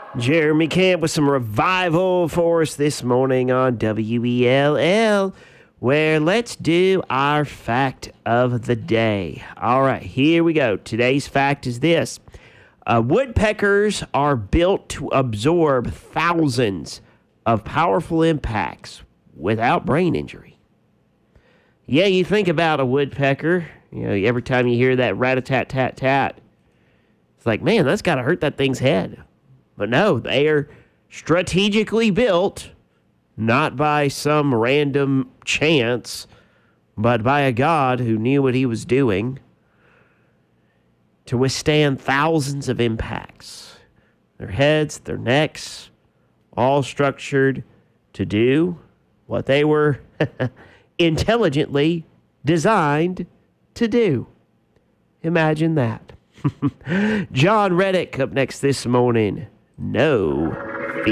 Jeremy Camp with some revival for us this morning on WELL, where let's do our fact of the day. All right, here we go. Today's fact is this. Woodpeckers are built to absorb thousands of powerful impacts without brain injury. Yeah, you think about a woodpecker, every time you hear that rat-a-tat-tat-tat, it's like, man, that's got to hurt that thing's head. But no, they are strategically built, not by some random chance, but by a God who knew what he was doing, to withstand thousands of impacts. Their heads, their necks, all structured to do what they were intelligently designed to do. Imagine that. John Reddick up next this morning. No.